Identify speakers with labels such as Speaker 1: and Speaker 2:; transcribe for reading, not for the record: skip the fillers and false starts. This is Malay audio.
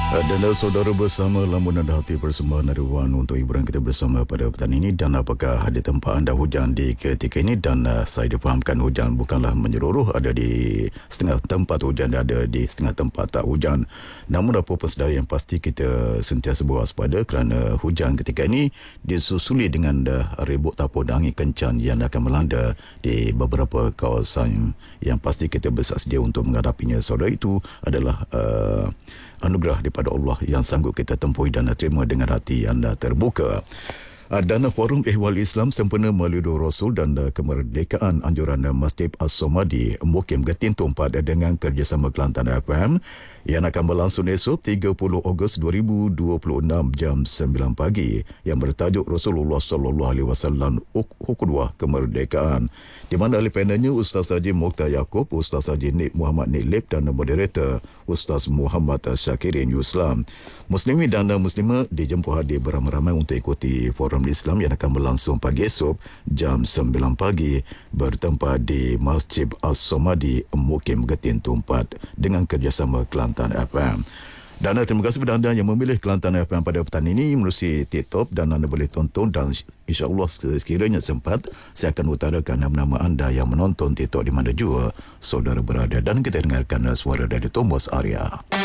Speaker 1: Dan saudara bersama lamunan hati persembahan dari Wan untuk hiburan kita bersama pada petang ini. Dan apakah di tempat anda hujan di ketika ini? Dan saya difahamkan hujan bukanlah menyeluruh, ada di setengah tempat hujan, ada di setengah tempat tak hujan. Namun apa-apa saudara, yang pasti kita sentiasa berwaspada kerana hujan ketika ini disusuli dengan ribut tapur dan angin kencang yang akan melanda di beberapa kawasan yang pasti kita bersedia untuk menghadapinya. Saudara, itu adalah anugerah daripada Allah yang sanggup kita tempuhi dan terima dengan hati anda terbuka. Dan Forum Ehwal Islam sempena Maulidur Rasul dan kemerdekaan anjuran Masjid As-Somadi Mukim Getin Tumpat dengan kerjasama Kelantan FM yang akan berlangsung esok 30 Ogos 2026 jam 9 pagi yang bertajuk Rasulullah sallallahu alaihi wasallam Ukhuwah Kemerdekaan, di mana ahli panelnya Ustaz Haji Mokhtar Yaakob, Ustaz Haji Nik Muhammad Niklip dan moderator Ustaz Muhammad Syakirin Yuslam. Muslimin dan muslimah dijemput hadir beramai-ramai untuk ikuti Forum Islam yang akan berlangsung pagi esok jam 9 pagi bertempat di Masjid As-Somadi Mukim Getin Tumpat dengan kerjasama Kelantan FM. Dan terima kasih kepada anda yang memilih Kelantan FM pada petang ini menerusi TikTok, dan anda boleh tonton, dan insya-Allah sekiranya sempat saya akan utarakan nama-nama anda yang menonton TikTok di mana jua saudara berada, dan kita dengarkan suara dari Thomas Arya.